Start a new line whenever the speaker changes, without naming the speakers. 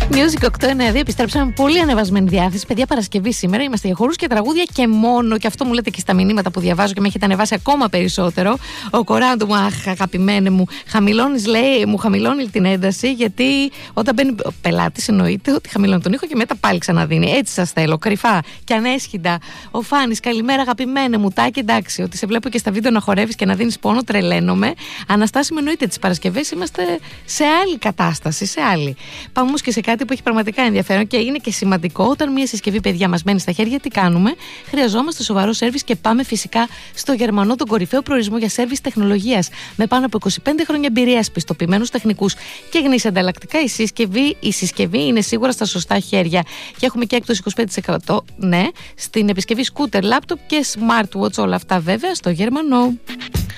Music 892, επιστρέψαμε με πολύ ανεβασμένη διάθεση. Παιδιά, Παρασκευή σήμερα. Είμαστε για χορούς και τραγούδια και μόνο. Και αυτό μου λέτε και στα μηνύματα που διαβάζω και με έχετε ανεβάσει ακόμα περισσότερο. Ο Κοράντου μου, αχ, αγαπημένε μου, χαμηλώνεις, λέει, μου χαμηλώνει την ένταση. Γιατί όταν μπαίνει ο πελάτης, εννοείται ότι χαμηλώνει τον ήχο και μετά πάλι ξαναδίνει. Έτσι σας θέλω, κρυφά και ανέσχυντα. Ο Φάνης, καλημέρα, αγαπημένε μου. Τάκη, εντάξει, ότι σε βλέπω και στα βίντεο να χορεύεις και να δίνεις πόνο, τρελαίνομαι. Αναστάση, με εννοείται, τις Παρασκευές είμαστε σε άλλη κατάσταση, σε άλλη. Πάμε όμως και σε κάτι που έχει πραγματικά ενδιαφέρον και είναι και σημαντικό. Όταν μια συσκευή, παιδιά, μας μένει στα χέρια, τι κάνουμε? Χρειαζόμαστε σοβαρό σέρβις και πάμε φυσικά στο Γερμανό, τον κορυφαίο προορισμό για σέρβις τεχνολογίας. Με πάνω από 25 χρόνια εμπειρίας, πιστοποιημένους τεχνικούς και γνήσια ανταλλακτικά, η συσκευή είναι σίγουρα στα σωστά χέρια. Και έχουμε και έκπτωση 25%, ναι, στην επισκευή σκούτερ, λάπτοπ και smartwatch, όλα αυτά βέβαια στο Γερμανό.